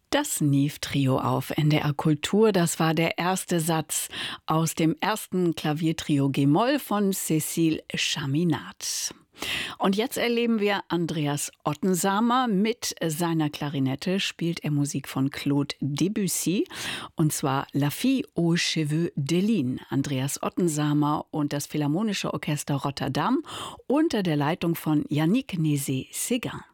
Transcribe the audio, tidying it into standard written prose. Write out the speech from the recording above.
Das Neve-Trio auf NDR Kultur, das war der erste Satz aus dem ersten Klaviertrio G-Moll von Cécile Chaminade. Und jetzt erleben wir Andreas Ottensamer. Mit seiner Klarinette spielt er Musik von Claude Debussy, und zwar La Fille aux Cheveux d'Éline. Andreas Ottensamer und das Philharmonische Orchester Rotterdam unter der Leitung von Yannick Nézet-Séguin.